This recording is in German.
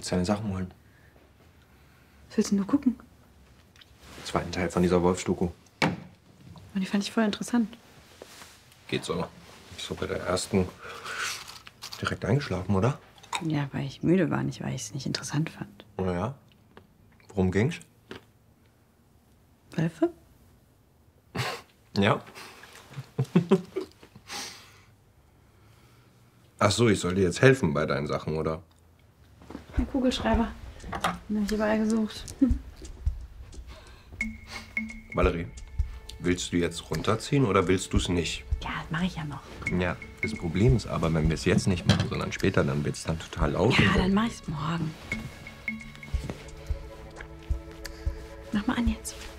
Willst du deine Sachen holen? Was willst denn du gucken? Den zweiten Teil von dieser Wolfsdoku. Und die fand ich voll interessant. Geht so. Ich so bei der ersten direkt eingeschlafen, oder? Ja, weil ich müde war, nicht weil ich es nicht interessant fand. Na ja. Worum ging's? Wölfe? Ja. Ach so, ich soll dir jetzt helfen bei deinen Sachen, oder? Der Kugelschreiber. Den hab ich überall gesucht. Valerie, willst du jetzt runterziehen oder willst du es nicht? Ja, das mache ich ja noch. Ja, das Problem ist aber, wenn wir es jetzt nicht machen, sondern später, dann wird es dann total laut. Ja, dann mache ich es morgen. Mach mal an jetzt.